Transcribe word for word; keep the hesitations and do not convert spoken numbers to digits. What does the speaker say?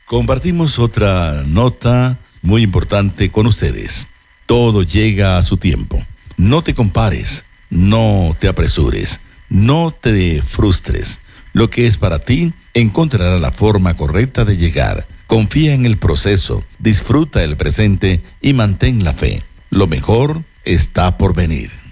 Compartimos otra nota muy importante con ustedes. Todo llega a su tiempo. No te compares, no te apresures, no te frustres. Lo que es para ti encontrará la forma correcta de llegar. Confía en el proceso, disfruta el presente y mantén la fe. Lo mejor está por venir.